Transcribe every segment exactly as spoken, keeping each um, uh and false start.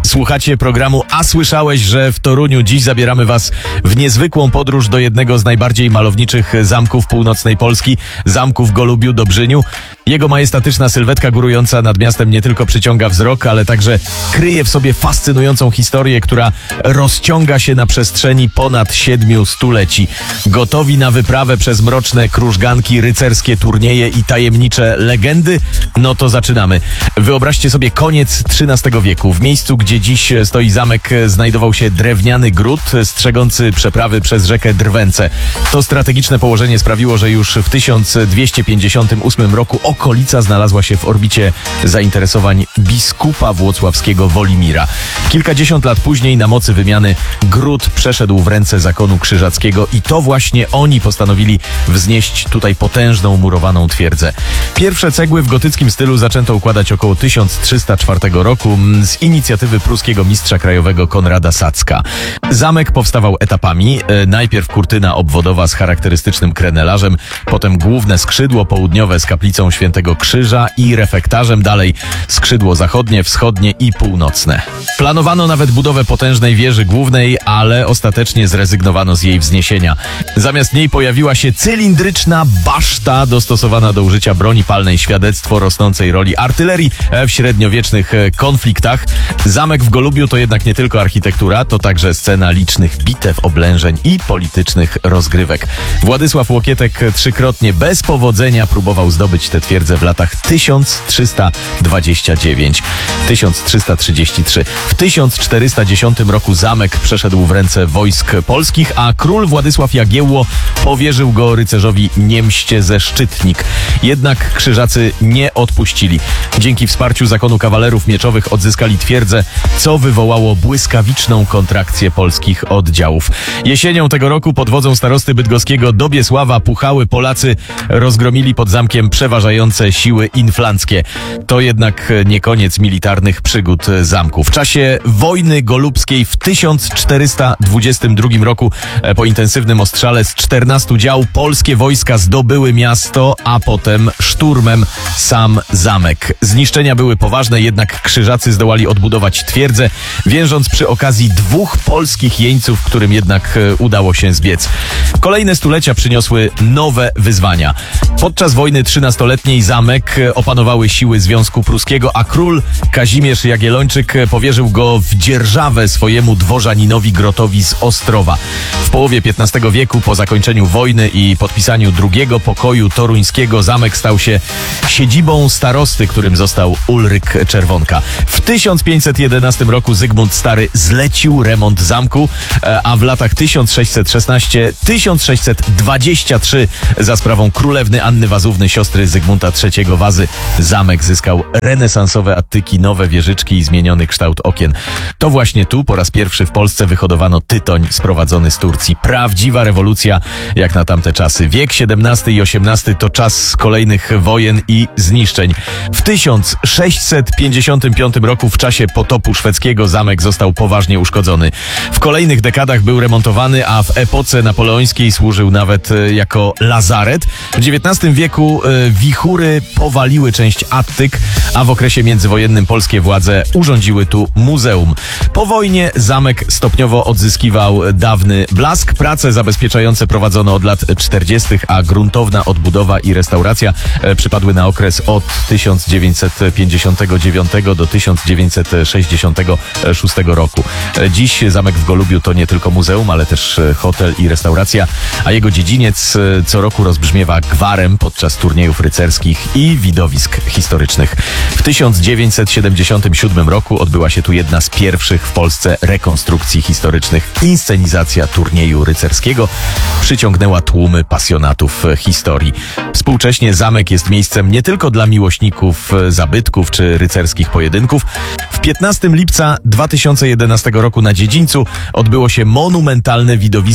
Słuchacie programu A słyszałeś, że w Toruniu? Dziś zabieramy was w niezwykłą podróż do jednego z najbardziej malowniczych zamków północnej Polski, zamku w Golubiu Dobrzyniu. Jego majestatyczna sylwetka górująca nad miastem nie tylko przyciąga wzrok, ale także kryje w sobie fascynującą historię, która rozciąga się na przestrzeni ponad siedmiu stuleci. Gotowi na wyprawę przez mroczne krużganki, rycerskie turnieje i tajemnicze legendy? No to zaczynamy. Wyobraźcie sobie koniec trzynastego wieku. W miejscu, gdzie dziś stoi zamek, znajdował się drewniany gród strzegący przeprawy przez rzekę Drwęce. To strategiczne położenie sprawiło, że już w tysiąc dwieście pięćdziesiątym ósmym roku okolica znalazła się w orbicie zainteresowań biskupa włocławskiego Wolimira. Kilkadziesiąt lat później na mocy wymiany gród przeszedł w ręce zakonu krzyżackiego i to właśnie oni postanowili wznieść tutaj potężną murowaną twierdzę. Pierwsze cegły w gotyckim stylu zaczęto układać około tysiąc trzysta czwartego roku z inicjatywy pruskiego mistrza krajowego Konrada Sacka. Zamek powstawał etapami. Najpierw kurtyna obwodowa z charakterystycznym krenelarzem, potem główne skrzydło południowe z kaplicą Świętego Krzyża i refektarzem, dalej skrzydło zachodnie, wschodnie i północne. Planowano nawet budowę potężnej wieży głównej, ale ostatecznie zrezygnowano z jej wzniesienia. Zamiast niej pojawiła się cylindryczna baszta dostosowana do użycia broni palnej, świadectwo rosnącej roli artylerii w średniowiecznych konfliktach. Zamek w Golubiu to jednak nie tylko architektura, to także scena licznych bitew, oblężeń i politycznych rozgrywek. Władysław Łokietek trzykrotnie bez powodzenia próbował zdobyć tę twierdzę w latach tysiąc trzysta dwadzieścia dziewięć do tysiąc trzysta trzydzieści trzy. W tysiąc czterysta dziesiątym roku zamek przeszedł w ręce wojsk polskich, a król Władysław Jagiełło powierzył go rycerzowi Niemście ze Szczytnik. Jednak krzyżacy nie odpuścili. Dzięki wsparciu zakonu kawalerów mieczowych odzyskali twierdzę, co wywołało błyskawiczną kontrakcję polskich oddziałów. Jesienią tego roku pod wodzą starosty bydgoskiego Dobiesława Puchały Polacy rozgromili pod zamkiem przeważające siły inflanckie. To jednak nie koniec militarnych przygód zamku. W czasie wojny golubskiej w tysiąc czterysta dwudziestym drugim roku po intensywnym ostrzale z czternastu dział polskie wojska zdobyły miasto, a potem szturmem sam zamek. Zniszczenia były poważne, jednak krzyżacy zdołali odbudować twierdzę, wiążąc przy okazji dwóch polskich jeńców, którym jednak udało się zbiec. Kolejne stulecia przyniosły nowe wyzwania. Podczas wojny trzynastoletniej zamek opanowały siły Związku Pruskiego, a król Kazimierz Jagiellończyk powierzył go w dzierżawę swojemu dworzaninowi Grotowi z Ostrowa. W połowie piętnastego wieku, po zakończeniu wojny i podpisaniu drugiego pokoju toruńskiego, zamek stał się siedzibą starosty, którym został Ulryk Czerwonka. W tysiąc pięćset jedenastym roku Zygmunt Stary zlecił remont zamku, a w latach tysiąc sześćset szesnastym do tysiąc sześćset dwudziestego trzeciego za sprawą królewny Anny Wazówny, siostry Zygmunta trzeciego Wazy, zamek zyskał renesansowe attyki, nowe wieżyczki i zmieniony kształt okien. To właśnie tu po raz pierwszy w Polsce wyhodowano tytoń sprowadzony z Turcji. Prawdziwa rewolucja jak na tamte czasy. Wiek siedemnasty i osiemnasty to czas kolejnych wojen i zniszczeń. W tysiąc sześćset pięćdziesiątym piątym roku w czasie potopu szwedzkiego zamek został poważnie uszkodzony. W kolejnych dekadach był remontowany, a w epoce napoleońskiej służył nawet jako lazaret. W dziewiętnastym wieku y, wichury powaliły część Attyk, a w okresie międzywojennym polskie władze urządziły tu muzeum. Po wojnie zamek stopniowo odzyskiwał dawny blask. Prace zabezpieczające prowadzono od lat czterdziestych, a gruntowna odbudowa i restauracja y, przypadły na okres od tysiąc dziewięćset pięćdziesiątego dziewiątego do tysiąc dziewięćset sześćdziesiątego szóstego roku. Dziś zamek w Golubiu to nie tylko muzeum, ale też hotel i restauracja, a jego dziedziniec co roku rozbrzmiewa gwarem podczas turniejów rycerskich i widowisk historycznych. W tysiąc dziewięćset siedemdziesiątym siódmym roku odbyła się tu jedna z pierwszych w Polsce rekonstrukcji historycznych. Inscenizacja turnieju rycerskiego przyciągnęła tłumy pasjonatów historii. Współcześnie zamek jest miejscem nie tylko dla miłośników zabytków czy rycerskich pojedynków. W piętnastego lipca dwa tysiące jedenastego roku na dziedzińcu odbyło się monumentalne widowisko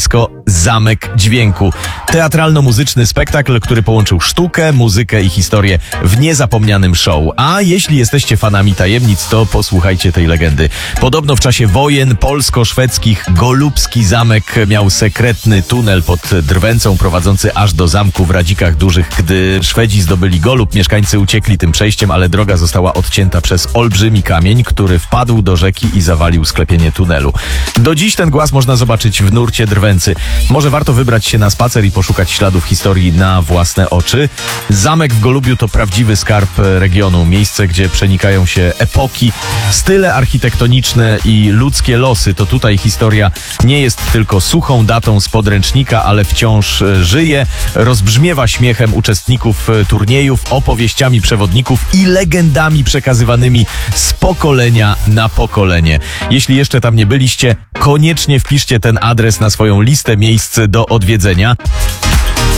Zamek Dźwięku. Teatralno-muzyczny spektakl, który połączył sztukę, muzykę i historię w niezapomnianym show. A jeśli jesteście fanami tajemnic, to posłuchajcie tej legendy. Podobno w czasie wojen polsko-szwedzkich Golubski zamek miał sekretny tunel pod Drwęcą prowadzący aż do zamku w Radzikach Dużych. Gdy Szwedzi zdobyli Golub, mieszkańcy uciekli tym przejściem, ale droga została odcięta przez olbrzymi kamień, który wpadł do rzeki i zawalił sklepienie tunelu. Do dziś ten głaz można zobaczyć w nurcie Drwęcy. Może warto wybrać się na spacer i poszukać śladów historii na własne oczy. Zamek w Golubiu to prawdziwy skarb regionu. Miejsce, gdzie przenikają się epoki, style architektoniczne i ludzkie losy. To tutaj historia nie jest tylko suchą datą z podręcznika, ale wciąż żyje, rozbrzmiewa śmiechem uczestników turniejów, opowieściami przewodników i legendami przekazywanymi z pokolenia na pokolenie. Jeśli jeszcze tam nie byliście, koniecznie wpiszcie ten adres na swoją listę miejsc do odwiedzenia.